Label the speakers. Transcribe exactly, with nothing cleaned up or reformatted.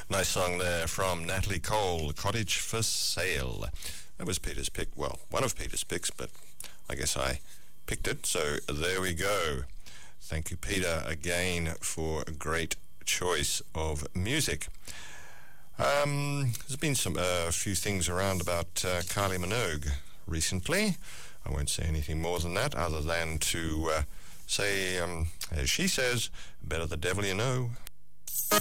Speaker 1: Nice song there from Natalie Cole, Cottage for Sale. That was Peter's pick. Well, one of Peter's picks, but I guess I picked it. So there we go. Thank you, Peter, again for a great choice of music. Um, there's been some a uh, few things around about uh, Kylie Minogue recently. I won't say anything more than that, other than to uh, say, um, as she says, better the devil you know.